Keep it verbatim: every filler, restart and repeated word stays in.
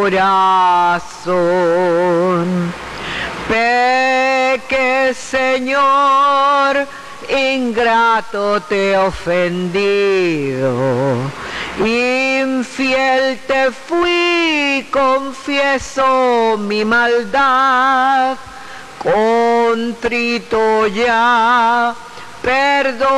corazón. Peque, Señor, ingrato te he ofendido, infiel te fui, confieso mi maldad, contrito ya, perdón.